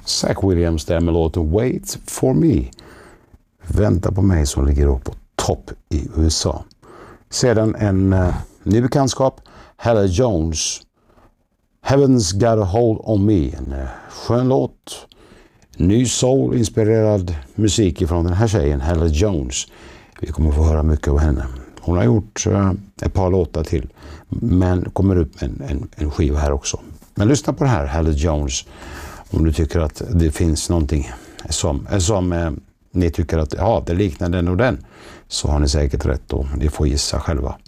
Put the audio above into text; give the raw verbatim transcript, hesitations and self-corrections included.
Zach Williams där med låten Wait for me. Vänta på mig, som ligger då på topp i U S A. Sedan en uh, ny bekantskap, Hella Jones. Heaven's Got a Hold on Me. En uh, skön låt. Ny soul-inspirerad musik ifrån den här tjejen, Hella Jones. Vi kommer få höra mycket av henne. Hon har gjort uh, ett par låtar till, men kommer upp en, en, en skiva här också. Men lyssna på det här, Hella Jones, om du tycker att det finns någonting som, som uh, ni tycker att ja, det liknar den och den, så har ni säkert rätt då. Ni får gissa själva.